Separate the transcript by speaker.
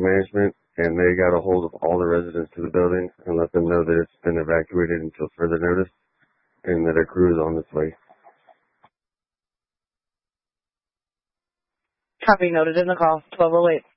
Speaker 1: management, and they got a hold of all the residents of the building and let them know that it's been evacuated until further notice and that a crew is on its way.
Speaker 2: Copy noted in the call, 1208.